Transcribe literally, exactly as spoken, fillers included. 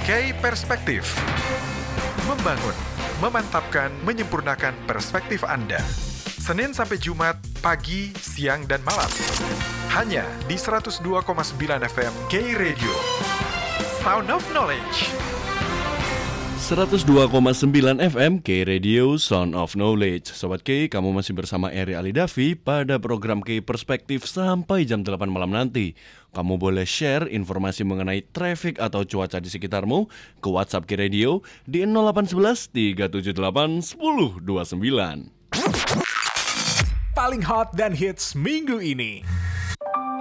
K Perspektif. Membangun, memantapkan, menyempurnakan perspektif Anda. Senin sampai Jumat, pagi, siang, dan malam. Hanya di seratus dua koma sembilan F M K Radio. Sound of Knowledge. seratus dua koma sembilan F M K Radio Sound of Knowledge. Sobat K, kamu masih bersama Eri Alidavi pada program K Perspektif sampai jam delapan malam nanti. Kamu boleh share informasi mengenai traffic atau cuaca di sekitarmu ke WhatsApp K Radio di nol delapan satu satu tiga tujuh delapan satu nol dua sembilan. Paling hot dan hits minggu ini.